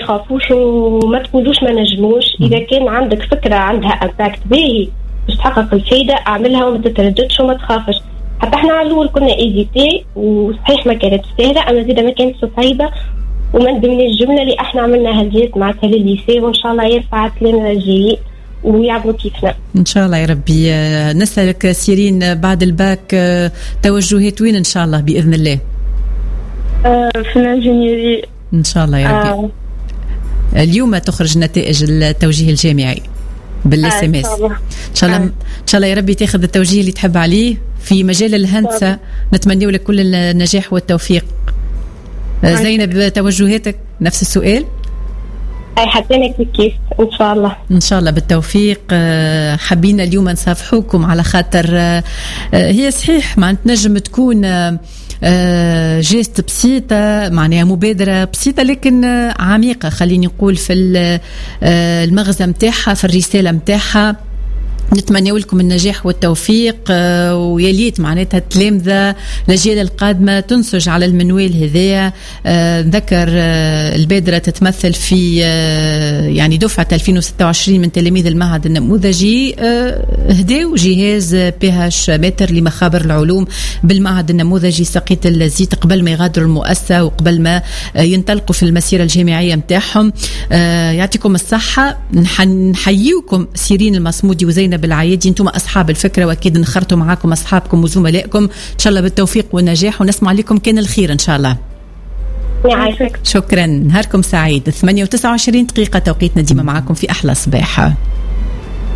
يخافوش وما تقولوش ما نجموش. إذا كان عندك فكرة عندها امباكت باهي باش تحقق الفايدة اعملها وما تترددش وما تخافش. حتى احنا على الأول كنا ايزيتي وصحيح ما كانت سهلة أما زيدا ما كانت صعيبة وما ندمني الجملة اللي احنا عملناها الجيت مع للليسي وإن شاء الله يرفع السلام الجاي ويعملوا كيفنا إن شاء الله يا ربي. نسألك سيرين بعد الباك توجهات وين إن شاء الله بإذن الله؟ في الانجينيري إن شاء الله يا ربي. اليوم تخرج نتائج التوجيه الجامعي بالSMS إن شاء الله. إن شاء الله يا ربي تاخذ التوجيه اللي تحب عليه في مجال الهندسة. نتمنى لك كل النجاح والتوفيق. زينب توجهاتك نفس السؤال؟ أي حتى كيف إن شاء الله. إن شاء الله بالتوفيق. حبينا اليوم نصافحوكم على خاطر هي صحيح ما تنجم تكون جيست بسيطة معناها مبادرة بسيطة لكن عميقة خليني نقول في المغزى متاعها في الرسالة متاعها. نتمنى لكم النجاح والتوفيق ويليت معناتها التلامذة الأجيال القادمة تنسج على المنوال هذايا. ذكر البادرة تتمثل في يعني دفعة 2026 من تلاميذ المعهد النموذجي هداو جهاز PH متر لمخابر العلوم بالمعهد النموذجي سقيت الزيت قبل ما يغادروا المؤسسة وقبل ما ينطلقوا في المسيرة الجامعية متاعهم. يعطيكم الصحة. نحييكم سيرين المصمودي وزينب بالعيادي. انتم اصحاب الفكره واكيد نخرطوا معاكم اصحابكم وزملائكم ان شاء الله بالتوفيق والنجاح ونسمع لكم كان الخير ان شاء الله. يعيشك. شكرا. نهاركم سعيد. 8:29 توقيتنا ديما معاكم في احلى صباح.